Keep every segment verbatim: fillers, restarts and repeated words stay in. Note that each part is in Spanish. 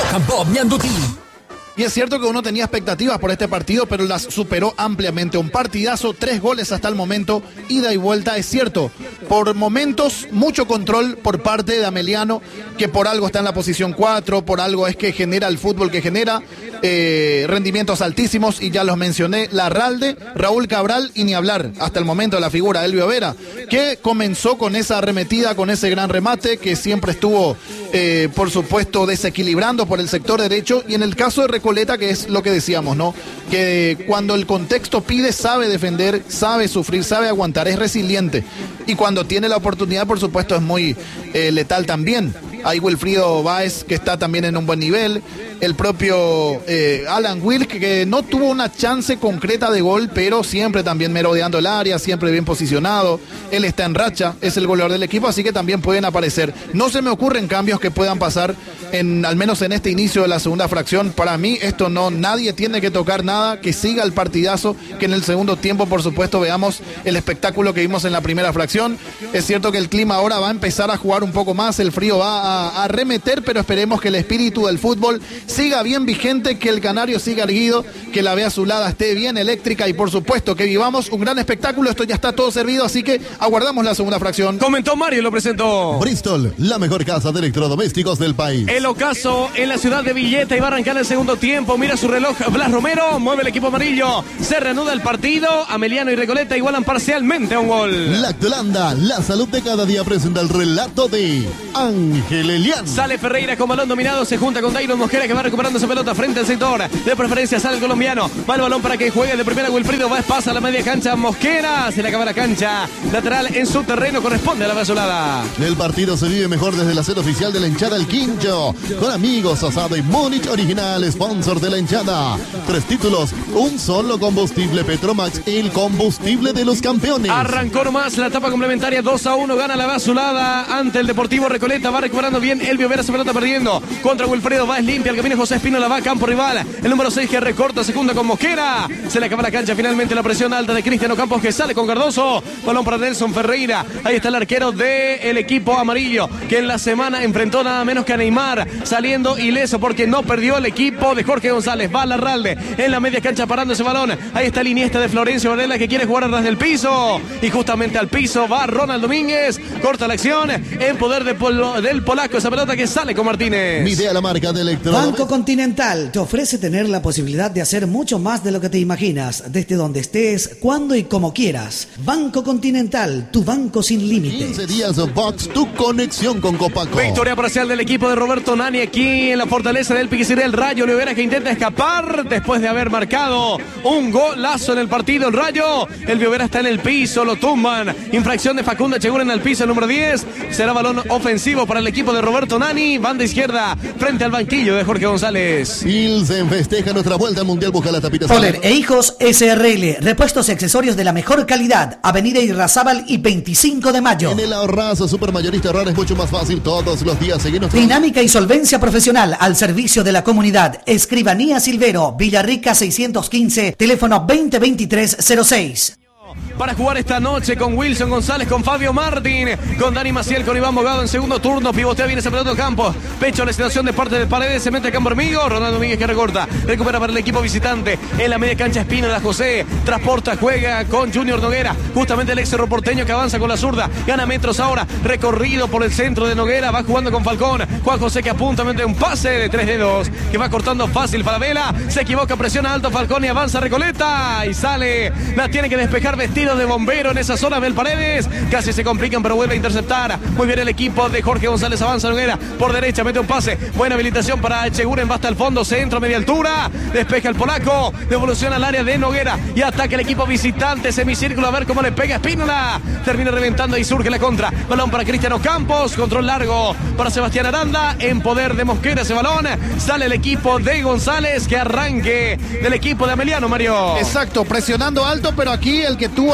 Y es cierto que uno tenía expectativas por este partido, pero las superó ampliamente. Un partidazo, tres goles hasta el momento, ida y vuelta, es cierto. Por momentos, mucho control por parte de Ameliano, que por algo está en la posición cuatro, por algo es que genera el fútbol que genera, eh, rendimientos altísimos, y ya los mencioné, Larralde, Raúl Cabral, y ni hablar, hasta el momento, de la figura de Elvio Vera, que comenzó con esa arremetida, con ese gran remate, que siempre estuvo, eh, por supuesto, desequilibrando por el sector derecho, y en el caso de Recoleta, que es lo que decíamos, ¿no? Que cuando el contexto pide, sabe defender, sabe sufrir, sabe aguantar, es resiliente. Y cuando tiene la oportunidad, por supuesto, es muy eh, letal también. Hay Wilfrido Báez, que está también en un buen nivel. El propio eh, Alan Wilk, que no tuvo una chance concreta de gol, pero siempre también merodeando el área, siempre bien posicionado. Él está en racha, es el goleador del equipo, así que también pueden aparecer. No se me ocurren cambios que puedan pasar, en, al menos en este inicio de la segunda fracción. Para mí esto no, nadie tiene que tocar nada, que siga el partidazo, que en el segundo tiempo, por supuesto, veamos el espectáculo que vimos en la primera fracción. Es cierto que el clima ahora va a empezar a jugar un poco más, el frío va a, a remeter, pero esperemos que el espíritu del fútbol siga bien vigente, que el canario siga erguido, que la Vea Azulada esté bien eléctrica y por supuesto que vivamos un gran espectáculo. Esto ya está todo servido, así que aguardamos la segunda fracción. Comentó Mario, lo presentó Bristol, la mejor casa de electrodomésticos del país. El ocaso en la ciudad de Villeta y va a arrancar el segundo tiempo. Mira su reloj Blas Romero, mueve el equipo amarillo, se reanuda el partido. Ameliano y Recoleta igualan parcialmente a un gol. Lactolanda, la salud de cada día, presenta el relato de Ángel Elian. Sale Ferreira con balón dominado, se junta con Dairon Mosquera, que va recuperando esa pelota frente al sector. De preferencia sale el colombiano, va el balón para que juegue de primera Wilfrido Báez, pasa a la media cancha Mosquera, se le acaba la cancha. Lateral en su terreno, corresponde a la Vea Azulada. El partido se vive mejor desde la sede oficial de la hinchada El Quincho, con amigos, asado y Múnich original, sponsor de la hinchada. Tres títulos, un solo combustible Petromax, el combustible de los campeones. Arrancó nomás la etapa complementaria, dos a uno, gana la Vea Azulada ante el Deportivo Recoleta, va recuperando bien Elvio Vera, se pelota perdiendo contra Wilfrido Báez, limpia el camino José Espino, la va a campo rival, el número seis que recorta, segunda con Mosquera, se le acaba la cancha finalmente, la presión alta de Cristiano Campos, que sale con Cardoso, balón para Nelson Ferreira, ahí está el arquero del equipo amarillo, que en la semana enfrentó nada menos que a Neymar, saliendo ileso porque no perdió el equipo de Jorge González. Va Larralde en la media cancha parando ese balón, ahí está el Iniesta de Florencio Varela, que quiere jugar atrás del piso, y justamente al piso va Ronald Domínguez, corta la acción en poder de Polo, del polaco, esa pelota que sale con Martínez. Midea, la marca de electrodomésticos. Banco Continental te ofrece tener la posibilidad de hacer mucho más de lo que te imaginas, desde donde estés, cuando y como quieras. Banco Continental, tu banco sin límites. quince días Box, tu conexión con Copaco. Victoria parcial del equipo de Roberto Nani aquí en la fortaleza del Piquiciré. El Rayo Olivera, que intenta escapar después de haber marcado un golazo en el partido. El Rayo, el Olivera está en el piso, lo tumban. Infracción de Facundo Echeguren al piso, el número diez. Será balón ofensivo para el equipo de Roberto Nani. Banda izquierda frente al banquillo de Jorge González. Pilsen festeja nuestra vuelta al Mundial. Busca la tapita. Poller e Hijos S R L, repuestos y accesorios de la mejor calidad. Avenida Irrazábal y veinticinco de mayo. En el ahorrazo supermayorista ahorrar es mucho más fácil todos los días. Seguimos. Dinámica y solvencia profesional al servicio de la comunidad. Escribanía Silvero, Villarrica seiscientos quince, teléfono veinte veintitrés cero seis. Para jugar esta noche con Wilson González, con Fabio Martín, con Dani Maciel, con Iván Bogado en segundo turno. Pivotea bien ese pelota campo. Pecho la situación de parte de Paredes. Se mete a campo amigo. Ronaldo Domínguez, que recorta. Recupera para el equipo visitante. En la media cancha Espino, la José. Transporta, juega con Junior Noguera. Justamente el ex cerro porteño, que avanza con la zurda. Gana metros ahora. Recorrido por el centro de Noguera. Va jugando con Falcón. Juan José, que apunta, mete un pase de tres dedos, que va cortando fácil para Vela. Se equivoca, presiona alto Falcón y avanza Recoleta. Y sale. La tiene que despejar vestido de bombero en esa zona. Bel Paredes, casi se complican, pero vuelve a interceptar. Muy bien el equipo de Jorge González, avanza Noguera por derecha, mete un pase, buena habilitación para Echeguren, va hasta el fondo, centro a media altura, despeja el polaco, devolución al área de Noguera y ataca el equipo visitante, semicírculo, a ver cómo le pega Espínola, termina reventando y surge la contra, balón para Cristiano Campos, control largo para Sebastián Aranda, en poder de Mosquera ese balón, sale el equipo de González, que arranque del equipo de Ameliano, Mario. Exacto, presionando alto, pero aquí el que tuvo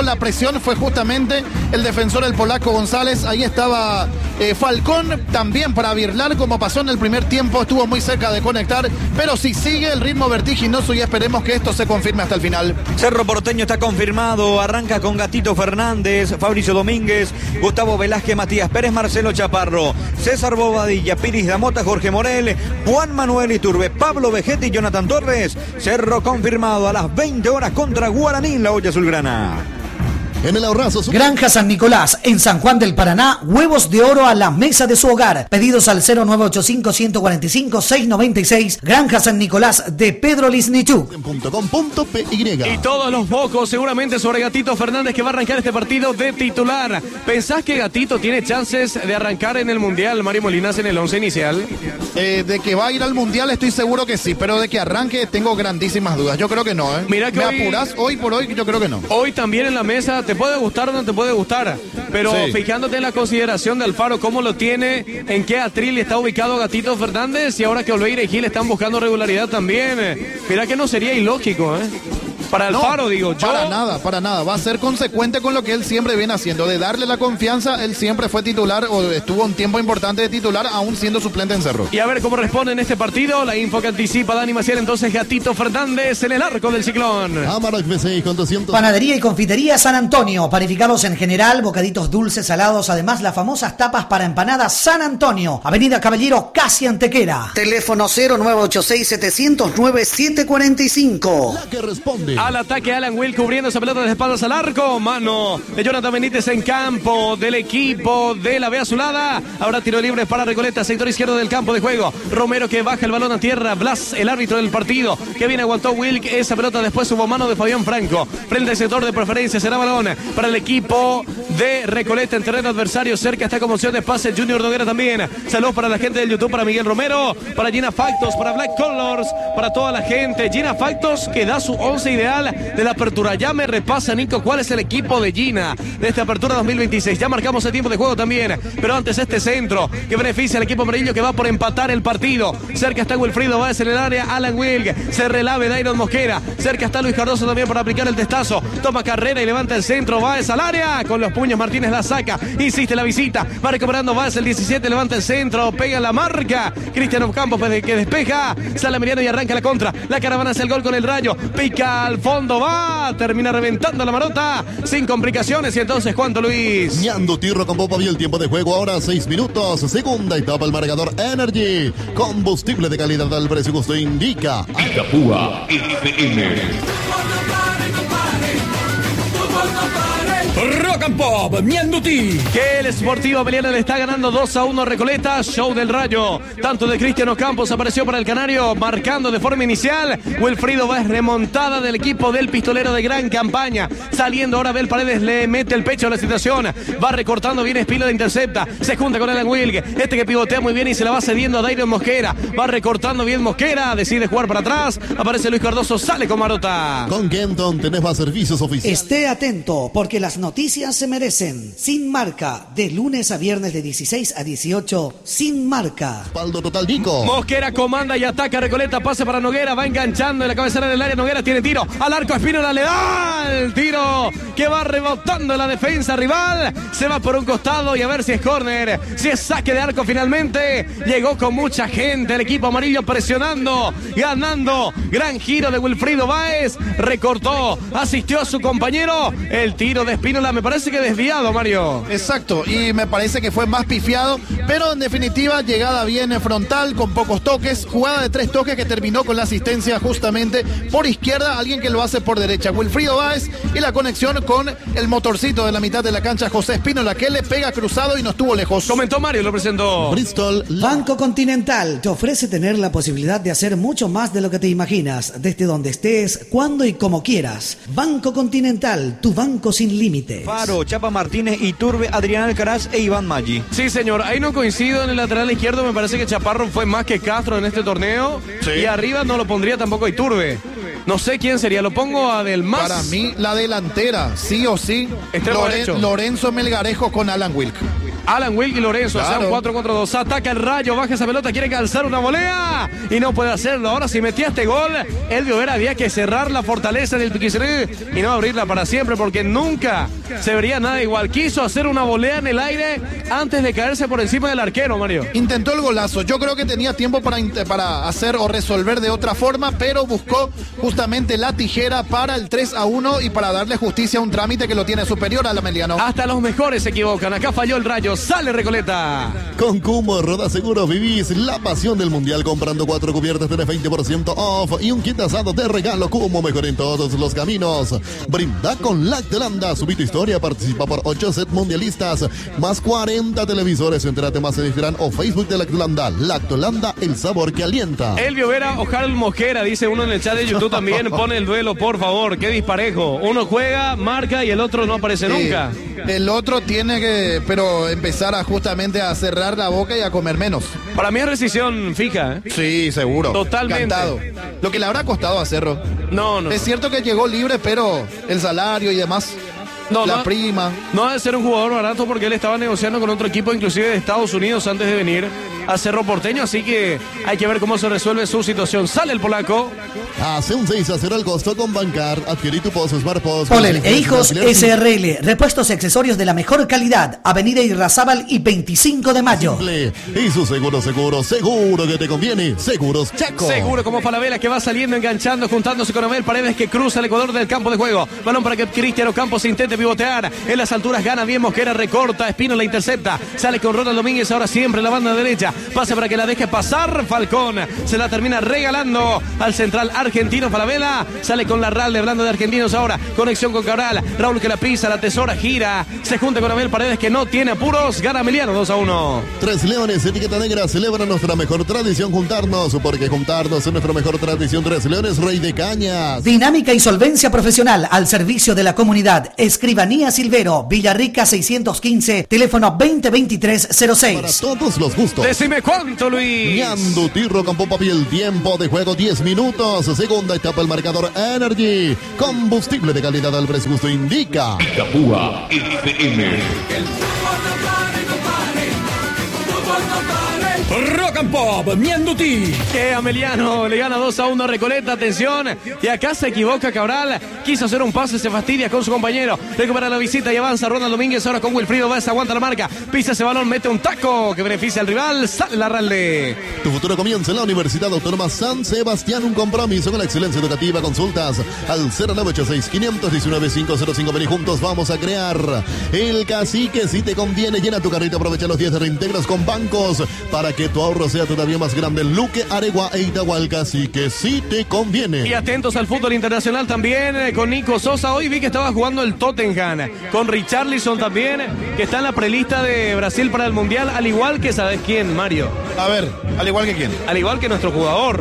la presión fue justamente el defensor, el polaco González. Ahí estaba eh, Falcón también para birlar, como pasó en el primer tiempo, estuvo muy cerca de conectar, pero si sigue el ritmo vertiginoso y esperemos que esto se confirme hasta el final. Cerro Porteño está confirmado, arranca con Gatito Fernández, Fabricio Domínguez, Gustavo Velázquez, Matías Pérez, Marcelo Chaparro, César Bobadilla, Piris Damota, Jorge Morel, Juan Manuel Iturbe, Pablo Vegetti y Jonathan Torres. Cerro confirmado a las veinte horas contra Guaraní, la olla azulgrana. En el Ahorrazo. Granja San Nicolás, en San Juan del Paraná, huevos de oro a la mesa de su hogar. Pedidos al cero nueve ocho cinco, uno cuatro cinco, seis nueve seis. Granja San Nicolás de Pedro Lisnichú. punto com punto p y. Y todos los focos seguramente sobre Gatito Fernández, que va a arrancar este partido de titular. ¿Pensás que Gatito tiene chances de arrancar en el Mundial, Mario Molinas, en el once inicial? Eh, de que va a ir al Mundial estoy seguro que sí, pero de que arranque tengo grandísimas dudas. Yo creo que no, ¿eh? Mira que ¿Me hoy, apurás hoy por hoy? Yo creo que no. Hoy también en la mesa, te puede gustar o no te puede gustar, pero sí, fijándote en la consideración de Alfaro, cómo lo tiene, en qué atril está ubicado Gatito Fernández, y ahora que Oliveira y Gil están buscando regularidad también. Mira que no sería ilógico, ¿eh? Para Alfaro, no, digo, yo... Para nada, para nada. Va a ser consecuente con lo que él siempre viene haciendo. De darle la confianza, él siempre fue titular o estuvo un tiempo importante de titular, aún siendo suplente en Cerro. Y a ver cómo responde en este partido. La info que anticipa Dani Maciel, entonces Gatito Fernández en el arco del Ciclón. Amarok V seis con doscientos. Panadería y confitería San Antonio. Panificados en general, bocaditos dulces, salados. Además, las famosas tapas para empanadas San Antonio. Avenida Caballero, casi Antequera. Teléfono cero nueve ocho seis, siete cero nueve, siete cuatro cinco. La que responde. Al ataque Alan Will cubriendo esa pelota de espaldas al arco. Mano de Jonathan Benítez en campo del equipo de la B Azulada. Ahora tiro libre para Recoleta, sector izquierdo del campo de juego. Romero que baja el balón a tierra. Blas, el árbitro del partido. Que bien aguantó Wilk esa pelota. Después hubo mano de Fabián Franco. Frente al sector de preferencia será balón para el equipo de Recoleta en terreno adversario. Cerca está como opción de pase Junior Noguera también. Saludos para la gente del YouTube, para Miguel Romero, para Gina Factos, para Black Colors, para toda la gente. Gina Factos que da su once ideal de la apertura. Ya me repasa, Nico, cuál es el equipo de Gina de esta apertura dos mil veintiséis. Ya marcamos el tiempo de juego también, pero antes este centro que beneficia al equipo amarillo, que va por empatar el partido. Cerca está Wilfrido Báez en el área. Alan Wilk se relave Dairon Mosquera. Cerca está Luis Cardoso también para aplicar el testazo. Toma carrera y levanta el centro. Báez al área con los puños. Martínez la saca. Insiste la visita. Va recuperando Báez el diecisiete. Levanta el centro. Pega la marca. Cristiano Campos que despeja. Sale Meriano y arranca la contra. La caravana hace el gol con el Rayo. Pica al fondo. Va. Termina reventando la marota. Sin complicaciones. Y entonces, ¿cuánto, Luis? Ñando Tirro con Popa vio el tiempo de juego. Ahora seis minutos. Segunda etapa el marcador Energy. Combustible de calidad al precio que usted indica. Itapúa F M. Rock and Pop, Ñanduti. Que el Sportivo Beliana le está ganando dos a uno a Recoleta. Show del Rayo. Tanto de Cristiano Campos apareció para el Canario, marcando de forma inicial. Wilfrido Báez, remontada del equipo del pistolero de gran campaña. Saliendo ahora Bel Paredes, le mete el pecho a la situación. Va recortando bien Espino, de intercepta. Se junta con Alan Wilk. Este que pivotea muy bien y se la va cediendo a Dairon Mosquera. Va recortando bien Mosquera. Decide jugar para atrás. Aparece Luis Cardoso. Sale con marota. Con Kenton tenés más servicios oficiales. Esté atento, porque las noticias se merecen. Sin Marca, de lunes a viernes de dieciséis a dieciocho. Sin Marca. Paldo total, Nico. Mosquera comanda y ataca Recoleta. Pase para Noguera. Va enganchando en la cabecera del área. Noguera tiene tiro. Al arco Espínola le da el tiro que va rebotando en la defensa rival. Se va por un costado y a ver si es córner. Si es saque de arco finalmente. Llegó con mucha gente el equipo amarillo presionando. Ganando. Gran giro de Wilfrido Báez. Recortó. Asistió a su compañero. El tiro de Espínola me parece que desviado, Mario. Exacto, y me parece que fue más pifiado, pero en definitiva llegada bien frontal, con pocos toques, jugada de tres toques que terminó con la asistencia justamente por izquierda, alguien que lo hace por derecha, Wilfrido Báez, y la conexión con el motorcito de la mitad de la cancha, José Espínola, que le pega cruzado y no estuvo lejos. Comentó Mario, lo presentó. Bristol. Banco Continental te ofrece tener la posibilidad de hacer mucho más de lo que te imaginas, desde donde estés, cuando y como quieras. Banco Continental, tu banco sin límites. Faro, Chapa Martínez, Iturbe, Adrián Alcaraz e Iván Maggi. Sí, señor, ahí no coincido en el lateral izquierdo. Me parece que Chaparro fue más que Castro en este torneo. Sí. Y arriba no lo pondría tampoco Iturbe. No sé quién sería, lo pongo a Del Mas. Para mí, la delantera, sí o sí, Loren- Lorenzo Melgarejo con Alan Wilk. Alan Wilkie Lorenzo, claro. O sea, un cuatro cuatro dos. Ataca el Rayo, baja esa pelota, quiere calzar una volea y no puede hacerlo. Ahora, si metía este gol, Elvio Vera había que cerrar la fortaleza del Piquisere y no abrirla para siempre, porque nunca se vería nada igual. Quiso hacer una volea en el aire antes de caerse por encima del arquero, Mario. Intentó el golazo. Yo creo que tenía tiempo para, para hacer o resolver de otra forma, pero buscó justamente la tijera para el tres a uno y para darle justicia a un trámite que lo tiene superior al Ameliano. Hasta los mejores se equivocan. Acá falló el Rayo. Sale Recoleta. Con Kumbo Roda Seguro vivís la pasión del mundial. Comprando cuatro cubiertas tenés veinte por ciento off y un kit asado de regalo. Kumbo, mejor en todos los caminos. Brinda con Lactolanda. Subí tu historia, participa por ocho set mundialistas, más cuarenta televisores. Entrate más en Instagram o Facebook de Lactolanda. Lactolanda, el sabor que alienta. Elvio Vera o Harold Mosquera, dice uno en el chat de YouTube también. Pone el duelo, por favor. Qué disparejo. Uno juega, marca y el otro no aparece sí, nunca. El otro tiene que, pero empezar a justamente a cerrar la boca y a comer menos. Para mí es rescisión fija, ¿eh? Sí, seguro. Totalmente. Cantado. Lo que le habrá costado hacerlo. No, no. Es cierto que llegó libre, pero el salario y demás. No, la no, prima. No ha de ser un jugador barato porque él estaba negociando con otro equipo, inclusive de Estados Unidos, antes de venir a Cerro Porteño, así que hay que ver cómo se resuelve su situación. Sale el polaco. Hace un seis a cero al costo con Bancar. Adquirí tu pozo Smart Post. Polen e Hijos S R L. Repuestos y accesorios de la mejor calidad. Avenida Irrazábal y veinticinco de mayo. Simple. Y su seguro, seguro, seguro que te conviene. Seguros Chaco. Seguro como Falabella, que va saliendo, enganchando, juntándose con Abel Paredes, que cruza el Ecuador del campo de juego. Balón para que Cristiano Campos intente pivotear. En las alturas gana bien Mosquera, recorta. Espino la intercepta. Sale con Ronald Domínguez, ahora siempre en la banda derecha. Pasa para que la deje pasar Falcón. Se la termina regalando al central argentino Falabella. Sale con la Real de Blando de Argentinos ahora. Conexión con Cabral. Raúl que la pisa, la tesora, gira. Se junta con Abel Paredes, que no tiene apuros. Gana Emiliano dos a uno. Tres Leones, etiqueta negra, celebra nuestra mejor tradición, juntarnos. Porque juntarnos es nuestra mejor tradición. Tres Leones, Rey de Cañas. Dinámica y solvencia profesional al servicio de la comunidad. Escribanía Silvero, Villarrica seiscientos quince, teléfono veinte veintitrés cero seis. Para todos los gustos. Decime cuánto, Luis. Ñandu Tirro con Pompa Piel. Tiempo de juego diez minutos. Segunda etapa el marcador Energy. Combustible de calidad al precio justo indica. Itapúa F M. Rock and Pop, Ñanduti. Que Ameliano le gana dos a uno a Recoleta, atención. Y acá se equivoca Cabral. Quiso hacer un pase, se fastidia con su compañero. Recupera la visita y avanza Ronald Domínguez. Ahora con Wilfrido Vázquez, aguanta la marca. Pisa ese balón, mete un taco que beneficia al rival. Sale la Ralde. Tu futuro comienza en la Universidad Autónoma San Sebastián. Un compromiso con la excelencia educativa. Consultas al cero nueve ocho seis, cinco uno nueve, cinco cero cinco. Vení juntos, vamos a crear el cacique. Si te conviene, llena tu carrito. Aprovecha los días de reintegros con bancos para que tu ahorro sea todavía más grande. Luque, Aregua e Itahualca, así que sí te conviene. Y atentos al fútbol internacional también, eh, con Nico Sosa. Hoy vi que estaba jugando el Tottenham, con Richarlison también, que está en la prelista de Brasil para el Mundial, al igual que, ¿sabes quién, Mario? A ver, al igual que quién. Al igual que nuestro jugador.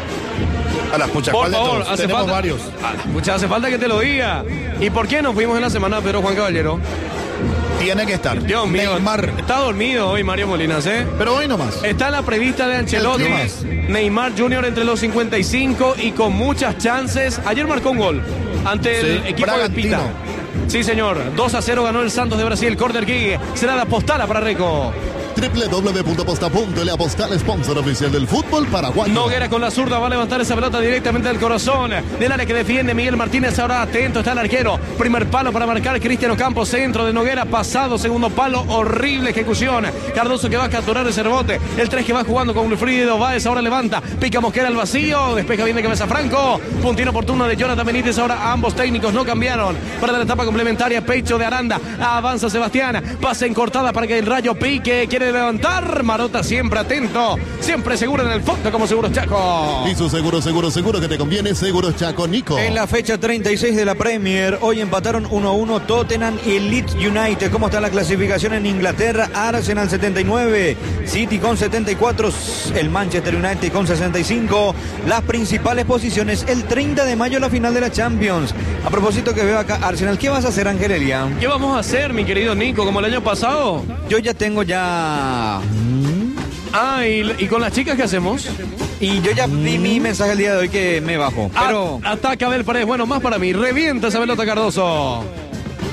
A las puchas, por favor, hace tenemos falta, varios. A las puchas hace falta que te lo diga. ¿Y por qué nos fuimos en la semana, Pedro Juan Caballero? Tiene que estar. Dios mío, Neymar. Está dormido hoy Mario Molinas, ¿eh? Pero hoy nomás. Está en la prevista de Ancelotti. Neymar junior entre los cincuenta y cinco y con muchas chances. Ayer marcó un gol ante el Sí, equipo Bragantino. de Pita. Sí, señor. dos a cero ganó el Santos de Brasil. Corner kick. Será la postala para Reco. doble u doble u doble u punto posta punto ele Apostal, sponsor oficial del fútbol paraguayo. Noguera con la zurda va a levantar esa pelota directamente del corazón del área que defiende Miguel Martínez. Ahora atento está el arquero. Primer palo para marcar Cristiano Campos. Centro de Noguera. Pasado. Segundo palo. Horrible ejecución. Cardoso que va a capturar ese rebote. El tres que va jugando con Wilfrido Báez. Ahora levanta. Pica Mosquera al vacío. Despeja bien de cabeza Franco. Puntino oportuno de Jonathan Benítez. Ahora ambos técnicos no cambiaron. Para la etapa complementaria. Pecho de Aranda. Avanza Sebastián. Pase en cortada para que el Rayo pique. Quiere levantar. Marota siempre atento. Siempre seguro en el fondo como Seguros Chaco. Y su seguro, seguro, seguro que te conviene. Seguros Chaco, Nico. En la fecha treinta y seis de la Premier, hoy empataron uno a uno Tottenham y Leeds United. ¿Cómo está la clasificación en Inglaterra? Arsenal setenta y nueve, City con setenta y cuatro, el Manchester United con sesenta y cinco. Las principales posiciones, el treinta de mayo la final de la Champions. A propósito que veo acá, Arsenal, ¿qué vas a hacer, Ángel Elia? ¿Qué vamos a hacer, mi querido Nico, como el año pasado? Yo ya tengo ya... Ah, ¿y, y con las chicas qué hacemos? Y yo ya vi mi mensaje el día de hoy que me bajo. Pero... A- ataca Abel Paredes. Bueno, más para mí. Revienta esa pelota Cardoso.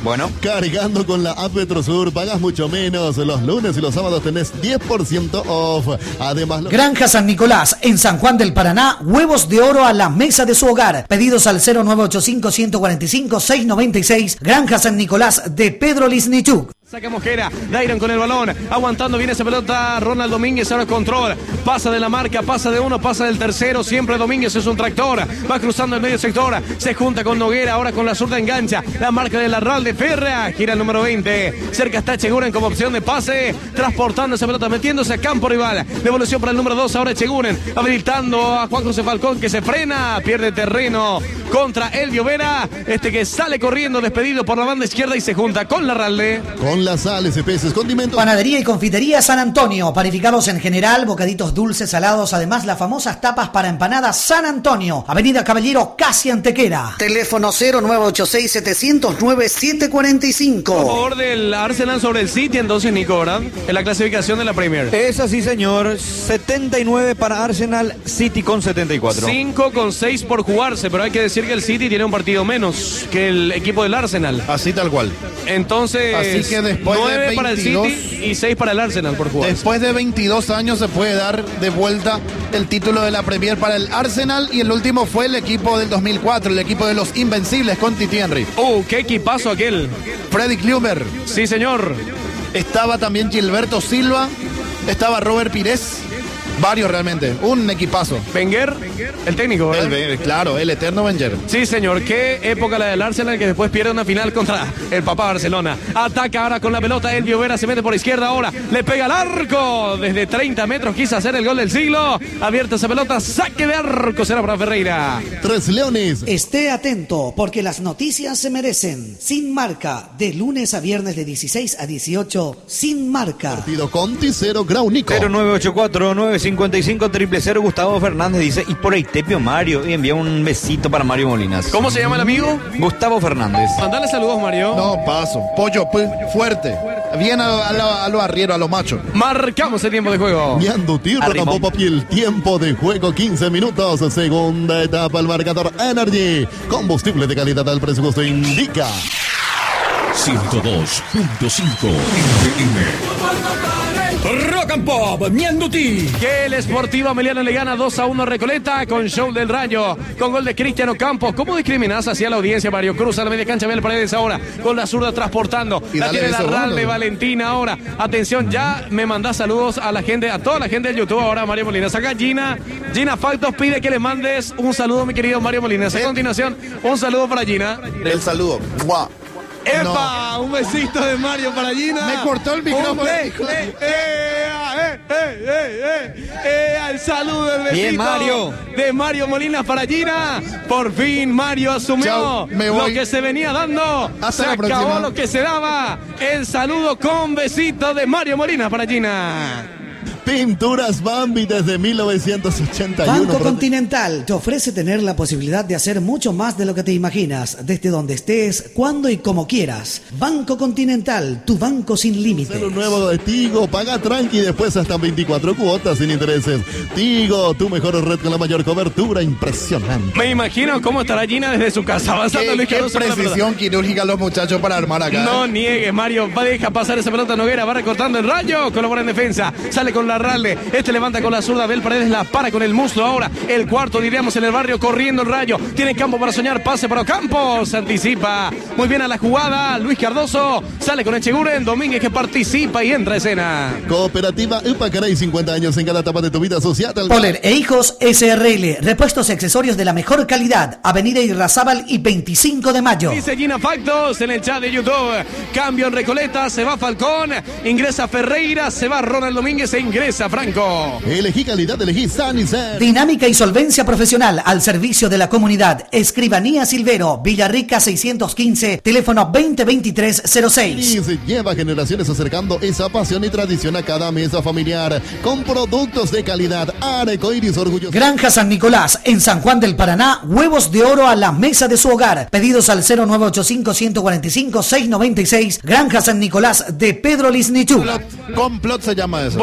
Bueno. Cargando con la app Petrosur, pagas mucho menos. Los lunes y los sábados tenés diez por ciento off. Además, lo... Granja San Nicolás, en San Juan del Paraná, huevos de oro a la mesa de su hogar. Pedidos al cero nueve ocho cinco, uno cuatro cinco, seis nueve seis. Granja San Nicolás de Pedro Lisnichuk. Saca Mosquera, Dairon con el balón, aguantando bien esa pelota, Ronald Domínguez ahora control, pasa de la marca, pasa de uno, pasa del tercero, siempre Domínguez es un tractor, va cruzando el medio sector, se junta con Noguera, ahora con la zurda engancha, la marca de Larralde Ferra, gira el número veinte, cerca está Echeguren como opción de pase, transportando esa pelota, metiéndose a campo rival, devolución para el número dos, ahora Echeguren, habilitando a Juan José Falcón que se frena, pierde terreno contra Elvio Vera, este que sale corriendo despedido por la banda izquierda y se junta con Larralde. Con las sales, especies, condimentos. Panadería y confitería San Antonio, panificados en general, bocaditos dulces, salados, además las famosas tapas para empanadas San Antonio, Avenida Caballero, casi Antequera. Teléfono cero nueve ocho seis, siete cero nueve, siete cuatro cinco. Por favor del Arsenal sobre el City, entonces Nico, ¿verdad? En la clasificación de la Premier. Es así, señor. setenta y nueve para Arsenal, City con setenta y cuatro. cinco con seis por jugarse, pero hay que decir que el City tiene un partido menos que el equipo del Arsenal. Así tal cual. Entonces, así que después nueve de para el City y seis para el Arsenal por jugar. Después de veintidós años se puede dar de vuelta el título de la Premier para el Arsenal y el último fue el equipo del dos mil cuatro, el equipo de los Invencibles con Titi Henry. ¡Uh, qué equipazo aquel! Freddy Kluber. Sí, señor. Estaba también Gilberto Silva, estaba Robert Pires. Varios realmente, un equipazo. Wenger, el técnico, ¿verdad? El, claro, el eterno Wenger. Sí, señor, qué época la del Arsenal que después pierde una final contra el papá Barcelona. Ataca ahora con la pelota, Elvio Vera se mete por izquierda ahora, le pega al arco, desde treinta metros quiso hacer el gol del siglo, abierta esa pelota, saque de arco, será para Ferreira. Tres Leones. Esté atento, porque las noticias se merecen. Sin Marca, de lunes a viernes de dieciséis a dieciocho, Sin Marca. Partido Conti, cero Graunico. cero nueve ocho cuatro, nueve cincuenta y cinco, triple cero. Gustavo Fernández dice, y por ahí Tepio Mario, y envía un besito para Mario Molinas. ¿Cómo se llama el amigo? Gustavo Fernández. Mandale saludos, Mario. No, paso. Pollo p- fuerte. Bien a, a, lo, a lo arriero, a lo macho. Marcamos el tiempo de juego. Mianduti, Rocampo Papi, el tiempo de juego, quince minutos. Segunda etapa, el marcador Energy. Combustible de calidad al presupuesto indica. ciento dos punto cinco F M. Rock and Pop, Mianduti. Que el Sportivo Ameliano le gana dos a uno a Recoleta con show del Rayo, con gol de Cristiano Campos. ¿Cómo discriminás hacia la audiencia, Mario Cruz? A la media cancha, Abel Paredes ahora, con la zurda transportando. Y la tiene la Ralde bueno. Valentina ahora. Atención, ya me mandás saludos a la gente, a toda la gente del YouTube ahora, Mario Molinas. Acá Gina, Gina Factos pide que le mandes un saludo, mi querido Mario Molinas. A continuación, un saludo para Gina. El saludo. ¡Mua! ¡Epa! No. Un besito de Mario para Gina. Me cortó el micrófono. Eh, eh, eh, eh, eh, eh, eh, el saludo, el besito. Bien, Mario. De Mario Molinas para Gina. Por fin Mario asumió Chao, me lo voy. que se venía dando. Hasta se la acabó próxima. lo que se daba. El saludo con besito de Mario Molinas para Gina. Pinturas Bambi desde mil novecientos ochenta y uno. Banco Continental te ofrece tener la posibilidad de hacer mucho más de lo que te imaginas, desde donde estés, cuando y como quieras. Banco Continental, tu banco sin límites. Ser un nuevo de Tigo, paga tranqui después hasta veinticuatro cuotas sin intereses. Tigo, tu mejor red con la mayor cobertura, impresionante. Me imagino cómo estará Gina desde su casa avanzando. Qué, Luis qué Cardoso con la pelota. precisión quirúrgica los muchachos para armar acá. No ¿eh? niegues, Mario. Va, deja pasar esa pelota Noguera. Va recortando el Rayo. Colabora en defensa. Sale con la Ralde. Este levanta con la zurda. Abel Paredes la para con el muslo ahora. El cuarto, diríamos, en el barrio. Corriendo el Rayo. Tiene campo para soñar. Pase para Campos. Se anticipa muy bien a la jugada. Luis Cardoso. Sale con Echeguren. Domínguez que participa y entra a escena. Cooperativa Upacaray, cincuenta años en cada etapa de tu vida social. Poler e Hijos S R L. Repuestos y accesorios de la mejor calidad. Avenida Irrazábal y veinticinco de mayo. Dice Gina Factos en el chat de YouTube. Cambio en Recoleta. Se va Falcón. Ingresa Ferreira. Se va Ronald Domínguez e ingresa Franco. Elegí calidad, elegí Sanicer. Dinámica y solvencia profesional al servicio de la comunidad. Escribanía Silvero, Villarrica seiscientos quince, teléfono veinte veintitrés cero seis. Y se lleva generaciones acercando esa pasión y tradición a cada mesa familiar con productos de calidad. Arcoiris orgulloso. Granja San Nicolás, en San Juan del Paraná, huevos de oro a la mesa de su hogar. Pedidos al cero nueve ocho cinco, uno cuatro cinco, seis nueve seis. Granja San Nicolás de Pedro Lisnichuk. Complot, complot se llama eso. Bueno, Voy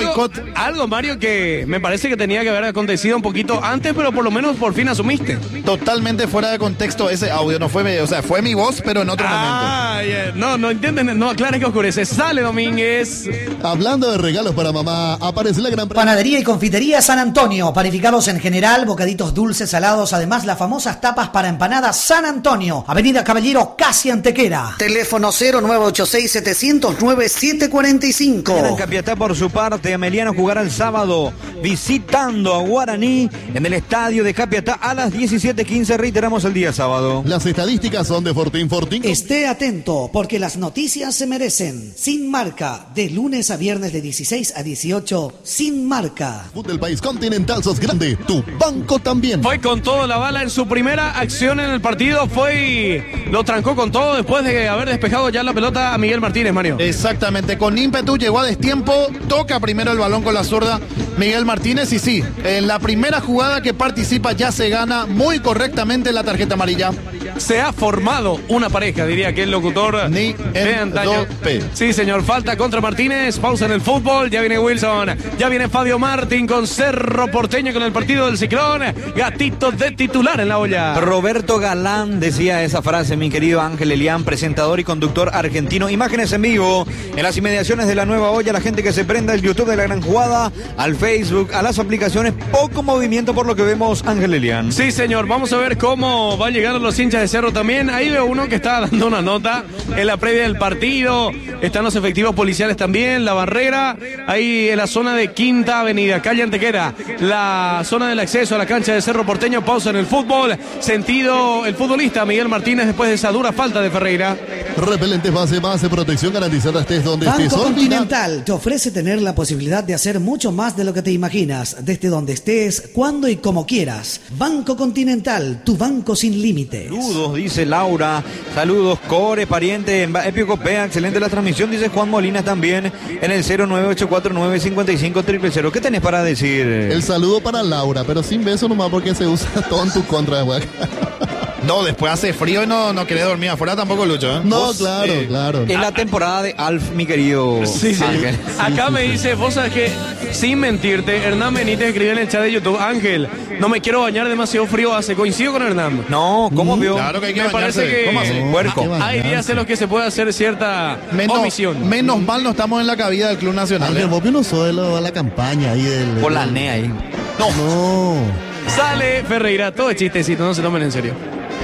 boicot. Algo, Mario, que me parece que tenía que haber acontecido un poquito antes, pero por lo menos por fin asumiste. Totalmente fuera de contexto ese audio, no fue, o sea, fue mi voz, pero en otro ah, momento. Yeah. No, no entienden, no aclares que oscurece. Sale Domínguez. Hablando de regalos para mamá, aparece la gran... Panadería y confitería San Antonio, panificados en general, bocaditos dulces, salados, además las famosas tapas para empanadas San Antonio, Avenida Caballero, casi Antequera. Teléfono cero nueve ocho seis, siete cero cero, nueve siete cuatro cinco. En Capiatá, por su parte, Ameliano jugará el sábado visitando a Guaraní en el estadio de Capiatá a las diecisiete quince. Reiteramos el día sábado. Las estadísticas son de Fortín Fortín. Esté atento, porque las noticias se merecen. Sin marca, de lunes a viernes de dieciséis a dieciocho, sin marca. Fútbol del país continental, sos grande, tu banco también. Fue con todo la bala en su primera acción en el partido, fue y lo trancó con todo después de haber despejado ya la pelota a Miguel Martínez, Mario. Exactamente, con ímpetu llegó a destiempo, toca primero el balón con la zurda Miguel Martínez y sí, en la primera jugada que participa ya se gana muy correctamente la tarjeta amarilla. Se ha formado una pareja, diría aquel locutor Ni de antaño. Sí, señor, falta contra Martínez, pausa en el fútbol, ya viene Wilson, ya viene Fabio Martín con Cerro Porteño con el partido del Ciclón, Gatito de titular en la olla. Roberto Galán decía esa frase, mi querido Ángel Elián, presentador y conductor argentino. Imágenes en vivo en las inmediaciones de la nueva olla, la gente que se prenda el YouTube de La Gran Jugada, al Facebook, a las aplicaciones, poco movimiento por lo que vemos, Ángel Elián. Sí, señor, vamos a ver cómo van llegando los hinchas de Cerro también. Ahí veo uno que está dando una nota en la previa del partido. Están los efectivos policiales también, la barrera, ahí en la zona de Quinta Avenida, calle Antequera, la zona del acceso a la cancha de Cerro Porteño. Pausa en el fútbol, sentido el futbolista Miguel Martínez después de esa dura falta de Ferreira. Repelentes base, base, protección garantizada, estés donde Banco estés. Continental te ofrece tener la posibilidad de hacer mucho más de lo que te imaginas, desde donde estés, cuando y como quieras. Banco Continental, tu banco sin límites. Saludos, dice Laura. Saludos, Core, pariente en Épico Pea. Excelente la transmisión, dice Juan Molina también en el cero nueve ocho cuatro nueve cinco cinco cero cero cero. ¿Qué tenés para decir? El saludo para Laura, pero sin beso nomás porque se usa todo en tu contra, güey. No, después hace frío y no, no querés dormir afuera tampoco, Lucho, ¿eh? No, ¿Vos? claro, Eh, claro. En la temporada de Alf, mi querido Sí, sí. Ángel. Acá me dice, vos sabés que, sin mentirte, Hernán Benítez escribió en el chat de YouTube, Ángel, no me quiero bañar, demasiado frío hace. Coincido con Hernán. No, ¿cómo vio? Claro que hay que Me bañarse. parece que ¿Cómo así? Puerco. Hay que hay bañarse. días en los que se puede hacer cierta Menos, omisión. menos mal no estamos en la cabida del Club Nacional. Ángel, ¿eh? vos no sos a la campaña ahí del... Por la N E A ahí. No. Sale Ferreira, todo es chistecito, no se tomen en serio.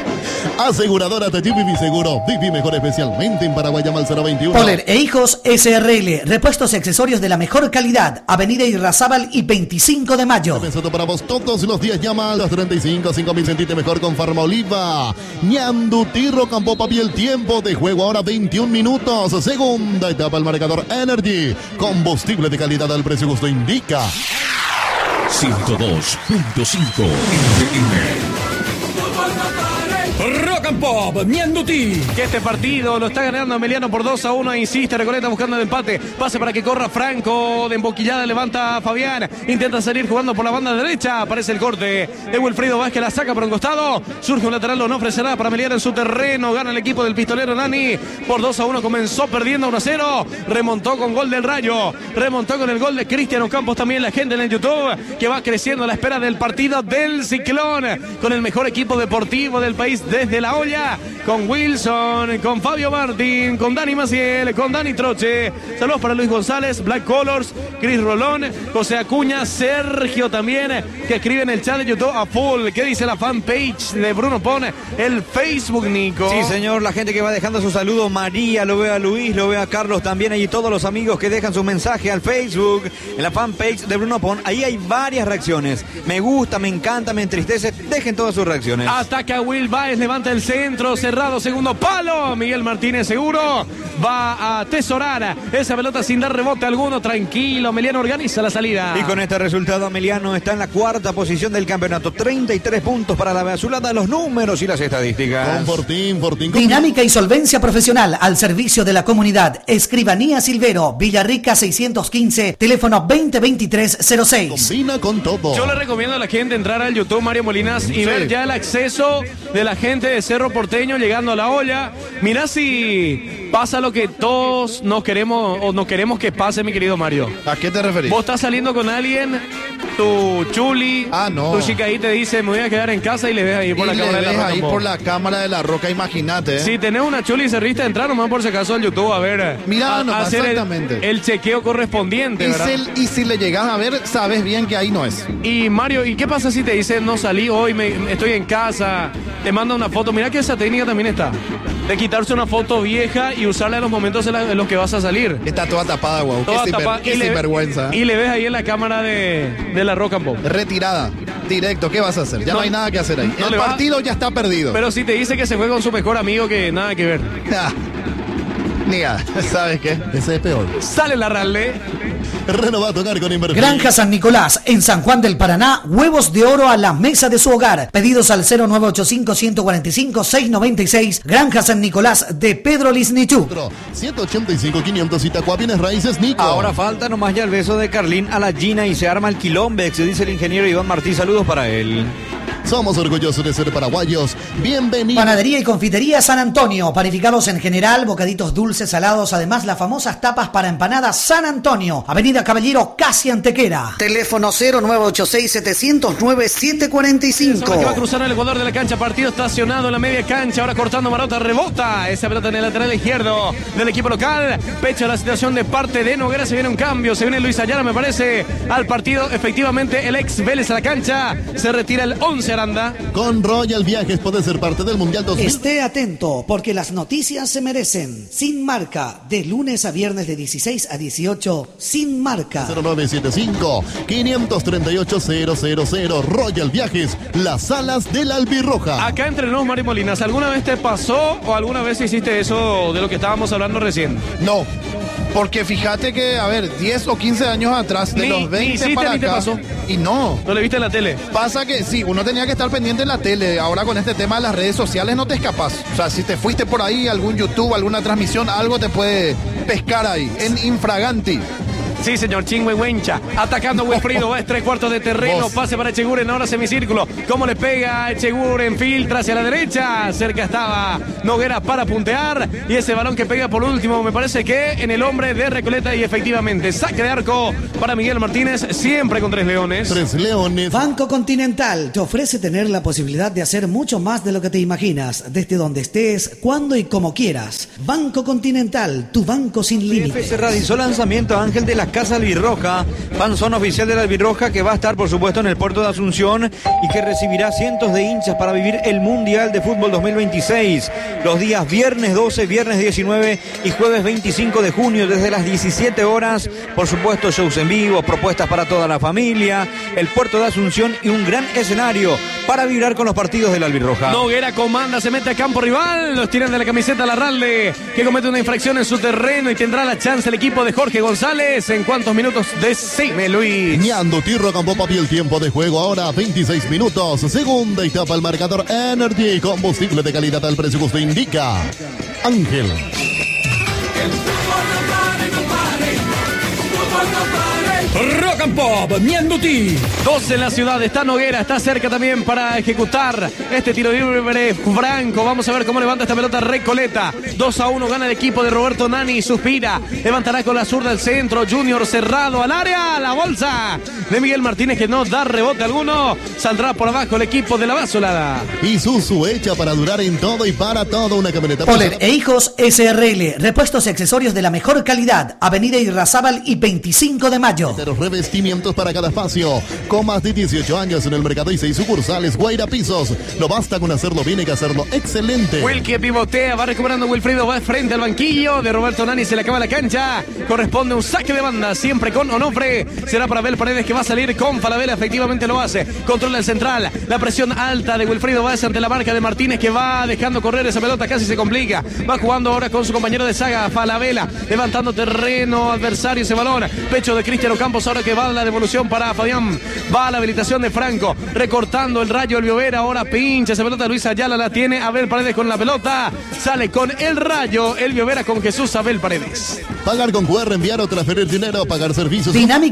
Aseguradora T G Vivi Seguro. Vivi mejor especialmente en Paraguay. Llama al cero veintiuno. Poler e Hijos S R L, repuestos y accesorios de la mejor calidad. Avenida Irrazábal y veinticinco de mayo. Pensando para vos todos los días. Llama a los treinta y cinco, cinco mil. Sentite mejor con Farma Oliva. Ñandutirro Campo Papi. El tiempo de juego ahora veintiún minutos. Segunda etapa el marcador Energy. Combustible de calidad al precio justo indica. ciento dos punto cinco F M. Rock and Pop, Ñanduti. Que este partido lo está ganando Emiliano por dos a uno. Insiste, Recoleta buscando el empate. Pase para que corra Franco. De emboquillada levanta a Fabián. Intenta salir jugando por la banda derecha. Aparece el corte de Wilfrido Vázquez. La saca por un costado. Surge un lateral, lo no ofrecerá para Emiliano en su terreno. Gana el equipo del pistolero Nani. Por dos a uno comenzó perdiendo uno a cero. Remontó con gol del Rayo. Remontó con el gol de Cristiano Campos. También la gente en el YouTube que va creciendo a la espera del partido del Ciclón. Con el mejor equipo deportivo del país desde la olla, con Wilson, con Fabio Martín, con Dani Maciel, con Dani Troche. Saludos para Luis González, Black Colors, Cris Rolón, José Acuña, Sergio también, que escribe en el chat de YouTube a full. ¿Qué dice la fanpage de Bruno Pone? El Facebook, Nico. Sí, señor, la gente que va dejando su saludo, María, lo veo a Luis, lo veo a Carlos también, y todos los amigos que dejan su mensaje al Facebook, en la fanpage de Bruno Pon. Ahí hay varias reacciones. Me gusta, me encanta, me entristece. Dejen todas sus reacciones. Ataca Will Baez, levanta el centro, cerrado, segundo palo. Miguel Martínez seguro va a atesorar esa pelota sin dar rebote alguno. Tranquilo, Emiliano organiza la salida. Y con este resultado, Emiliano está en la cuarta posición del campeonato. treinta y tres puntos para la azulada, los números y las estadísticas. Con Fortín, Fortín. Con... Dinámica y solvencia profesional al servicio de la comunidad. Escribanía Silvero, Villarrica seiscientos quince, teléfono veinte veintitrés cero seis. Combina con todo. Yo le recomiendo a la gente entrar al YouTube Mario Molinas y Sí. ver ya el acceso de la gente gente de Cerro Porteño llegando a la olla. Mirá si pasa lo que todos nos queremos o no queremos que pase, mi querido Mario. ¿A qué te referís? Vos estás saliendo con alguien, tu chuli, ah, no. tu chica ahí te dice, me voy a quedar en casa y le ves ahí por y la le cámara de ves la Roca. ahí po. por la cámara de la Roca, imagínate. ¿eh? Si tenés una chuli y cerrista, entrar nomás por si acaso al YouTube a ver. Mirá, a, nomás, hacer exactamente. El, el chequeo correspondiente, Y ¿verdad? si, y si le llegas a ver, sabes bien que ahí no es. Y Mario, ¿y qué pasa si te dice no salí hoy, me, estoy en casa, te manda una foto? Mira que esa técnica también está. De quitarse una foto vieja y usarla en los momentos en, la, en los que vas a salir. Está toda tapada, guau. Toda Qué, tapada, qué y le- sinvergüenza. Y le ves ahí en la cámara de, de la Rock and Pop. Retirada, directo, ¿qué vas a hacer? Ya no, No, hay nada que hacer ahí. no El le va- partido ya está perdido. Pero si te dice que se fue con su mejor amigo, que nada que ver. Ah, Niga, ¿sabes qué? Ese es peor. Sale la rale. Renova a tocar con Inverfil. Granja San Nicolás, en San Juan del Paraná, huevos de oro a la mesa de su hogar. Pedidos al cero nueve ocho cinco, uno cuatro cinco, seis nueve seis. Granja San Nicolás de Pedro Lisnichú. ciento ochenta y cinco quinientos Itacua, bienes raíces Nico. Ahora falta nomás ya el beso de Carlín a la Gina y se arma el quilombex, dice el ingeniero Iván Martí. Saludos para él. Somos orgullosos de ser paraguayos. Bienvenidos. Panadería y confitería San Antonio. Panificados en general, bocaditos dulces, salados. Además, las famosas tapas para empanadas San Antonio. Avenida Caballero, casi Antequera. Teléfono cero nueve ocho seis, siete cero nueve, siete cuatro cinco. Que va a cruzar el Ecuador de la cancha, partido estacionado en la media cancha, ahora cortando Marota, rebota esa pelota en el lateral izquierdo del equipo local, pecha la situación de parte de Noguera, se viene un cambio, se viene Luis Ayala, me parece, al partido, efectivamente el ex Vélez a la cancha, se retira el once Aranda. Con Royal Viajes puede ser parte del Mundial dos mil. Esté atento, porque las noticias se merecen. Sin marca, de lunes a viernes de dieciséis a dieciocho, sin marca. cero nueve siete cinco, quinientos treinta y ocho, cero cero cero. Royal Viajes, las alas del Albirroja. Acá entre nos, Mari Molinas, ¿alguna vez te pasó o alguna vez hiciste eso de lo que estábamos hablando recién? No. Porque fíjate que, a ver, diez o quince años atrás, de Ni- los ni veinte hiciste para ni te acá. pasó. Y no. ¿No le viste en la tele? Pasa que sí, uno tenía que estar pendiente en la tele. Ahora con este tema de las redes sociales no te escapas. O sea, si te fuiste por ahí, algún YouTube, alguna transmisión, algo te puede pescar ahí, en infraganti. Sí, señor, Chingüengüencha, atacando Wilfrido, va a tres cuartos de terreno, Vos. pase para Echeguren, ahora semicírculo, cómo le pega Echeguren, filtra hacia la derecha, cerca estaba Noguera para puntear, y ese balón que pega por último, me parece que en el hombre de Recoleta, y efectivamente, saque de arco para Miguel Martínez, siempre con tres leones. Tres Leones. Banco Continental te ofrece tener la posibilidad de hacer mucho más de lo que te imaginas, desde donde estés, cuando y como quieras. Banco Continental, tu banco sin F límites. C realizó lanzamiento Ángel de la Casa Albirroja, panzón oficial de la Albirroja, que va a estar por supuesto en el puerto de Asunción y que recibirá cientos de hinchas para vivir el Mundial de Fútbol dos mil veintiséis, los días viernes doce, viernes diecinueve y jueves veinticinco de junio desde las diecisiete horas, por supuesto shows en vivo, propuestas para toda la familia, el puerto de Asunción y un gran escenario para vibrar con los partidos de la Albirroja. Noguera comanda, se mete a campo rival, los tiran de la camiseta a la Ralde, que comete una infracción en su terreno y tendrá la chance el equipo de Jorge González. ¿En cuántos minutos? Decime, Luis. Ñando Tirro Campo Papi, el tiempo de juego ahora veintiséis minutos. Segunda etapa, el marcador Energy, combustible de calidad al precio que usted indica. Ángel. Rock and Pop, Ñanduti. Dos en la ciudad, está Noguera, está cerca también para ejecutar este tiro libre franco. Vamos a ver cómo levanta esta pelota Recoleta. dos a uno gana el equipo de Roberto Nani, suspira, levantará con la zurda del centro, Junior cerrado al área, la bolsa de Miguel Martínez que no da rebote alguno, saldrá por abajo el equipo de la Vasolada. Isuzu, hecha para durar en todo y para todo, una camioneta. Poler e Hijos S R L, repuestos y accesorios de la mejor calidad. Avenida Irrazábal y veinticinco de mayo. Los revestimientos para cada espacio. Con más de dieciocho años en el mercado y seis sucursales, Guaira Pisos. No basta con hacerlo bien, hay que hacerlo excelente. Wilkie pivotea, va recuperando Wilfrido, va frente al banquillo de Roberto Nani, se le acaba la cancha. Corresponde un saque de banda, siempre con Onofre. Será para Abel Paredes que va a salir con Falabella, efectivamente lo hace. Controla el central, la presión alta de Wilfrido Vázquez ante la marca de Martínez que va dejando correr esa pelota, casi se complica. Va jugando ahora con su compañero de saga, Falabella, levantando terreno adversario ese balón. Pecho de Cristiano Campos, ahora que va la devolución para Fabián. Va la habilitación de Franco, recortando el Rayo el Biovera, ahora pincha esa pelota, Luis Ayala la tiene, Abel Paredes con la pelota, sale con el Rayo el Biovera con Jesús Abel Paredes. Pagar con Q R, enviar o transferir dinero, pagar servicios. Dinámica